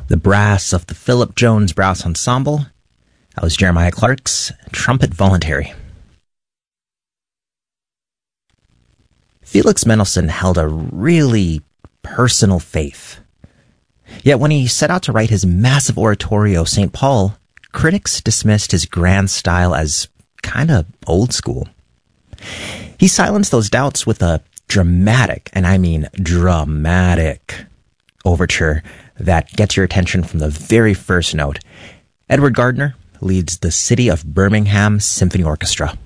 The brass of the Philip Jones Brass Ensemble. That was Jeremiah Clark's Trumpet Voluntary. Felix Mendelssohn held a really personal faith. Yet when he set out to write his massive oratorio, St. Paul, critics dismissed his grand style as kind of old school. He silenced those doubts with a dramatic, and I mean dramatic, overture that gets your attention from the very first note. Edward Gardner leads the City of Birmingham Symphony Orchestra.